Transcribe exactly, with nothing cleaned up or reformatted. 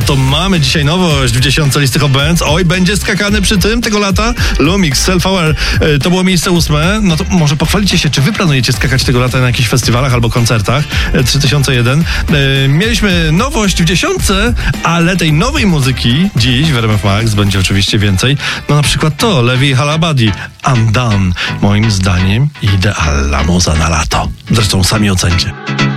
to mamy dzisiaj nowość w dziesiątce listy Hot Bands. Oj, będzie skakany przy tym tego lata Lumix, Self-Aware. To było miejsce ósme. No to może pochwalicie się, czy wy planujecie skakać tego lata na jakichś festiwalach albo koncertach? trzy tysiące jeden. Mieliśmy nowość w dziesiątce, ale tej nowej muzyki dziś w R M F Max będzie oczywiście więcej. No na przykład to, Levi Halabadi, I'm Done. Moim zdaniem idealna muza na lato. Zresztą sami ocencie.